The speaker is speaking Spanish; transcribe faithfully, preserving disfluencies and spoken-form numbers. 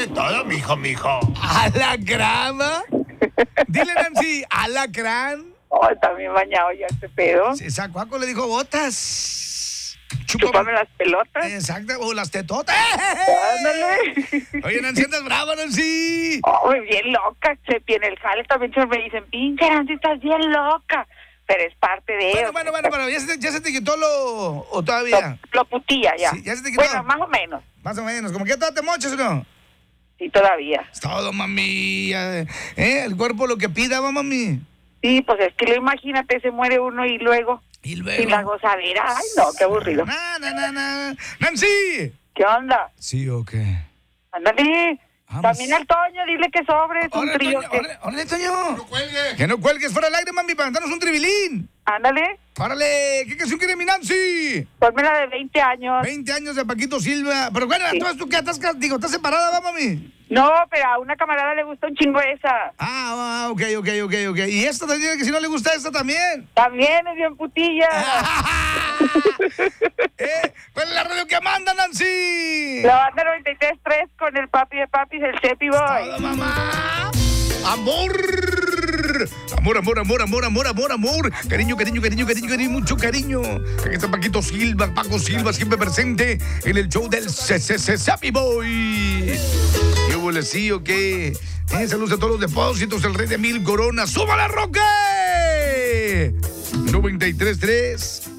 de todo, mijo, mijo. ¿Alacrán? Dile, Nancy, ¿alacrán? Oh, está bien bañado ya este pedo. Esa Cuaco le dijo botas. Chúpame las pelotas. Exacto, o las tetotas. Ándale. Oye, Nancy, andas brava, Nancy. Oh, bien loca. Se tiene el jale también. Me dicen, pinche Nancy, estás bien loca. Pero es parte de Bueno, ellos. bueno, bueno, bueno, ¿ya se, te, ¿ya se te quitó lo o todavía? Lo, lo putilla ya. Sí, ya se te quitó. Bueno, más o menos. Más o menos, como que todavía te mochas, ¿o no? Sí, todavía. Es todo, mami. ya, ¿Eh? El cuerpo lo que pida, va, mami. Sí, pues es que lo imagínate, se muere uno y luego... Y luego. Sin la gozadera. Ay, no, qué aburrido. Na, na, na, na. ¡Nancy! ¿Qué onda? ¿Sí o qué? Ándale. Vamos. También al Toño, dile que sobre, es un ¡Órale, trío Toño! que... ¡Órale, órale, Toño! ¡No cuelgue! Que no cuelgues fuera del aire, mami, para darnos un tribilín. Ándale, ¡Órale! ¿Qué canción quiere mi Nancy? ponme la de veinte años. veinte años de Paquito Silva. Pero bueno, Sí. entonces tú qué estás, digo, ¿estás separada, va, mami? No, pero a una camarada le gusta un chingo esa. Ah, ah, ok, ok, ok, ok. ¿Y esta también, que si no le gusta esta también? También es bien putilla. ¿Eh? ¿Cuál es la radio que manda, Nancy? La banda noventa y tres punto tres con el papi de papis, el Chepi Boy. Todo, mamá. Amor. Amor, amor, amor, amor, amor, amor, amor. Cariño, cariño, cariño, cariño, cariño, mucho cariño. Aquí está Paquito Silva, Paco Silva, siempre presente en el show del Happy Boy. ¿Qué hubo, sí o qué? Eh, saludos a todos los depósitos, el rey de mil coronas. ¡Súbala, Roque! noventa y tres punto tres